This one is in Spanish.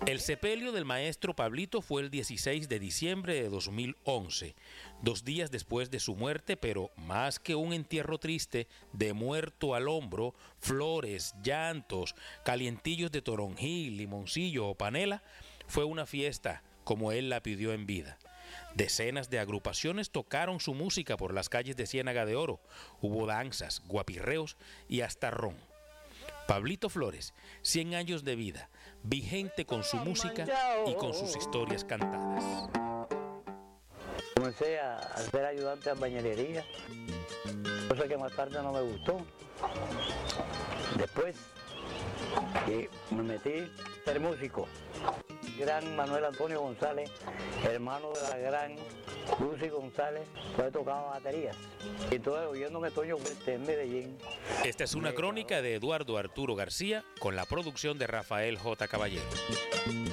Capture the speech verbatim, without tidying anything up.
El sepelio del maestro Pablito fue el dieciséis de diciembre de dos mil once, dos días después de su muerte, pero más que un entierro triste, de muerto al hombro, flores, llantos, calientillos de toronjil, limoncillo o panela, fue una fiesta como él la pidió en vida. Decenas de agrupaciones tocaron su música por las calles de Ciénaga de Oro, hubo danzas, guapirreos y hasta ron. Pablito Flores, cien años de vida, vigente con su música y con sus historias cantadas. Comencé a ser ayudante en bañería, cosa que más tarde no me gustó. Después me metí a ser músico. Gran Manuel Antonio González, hermano de la gran Lucy González, pues tocaba baterías. Y entonces oyéndome Toño Huerta en Medellín. Esta es una crónica de Eduardo Arturo García con la producción de Rafael J. Caballero.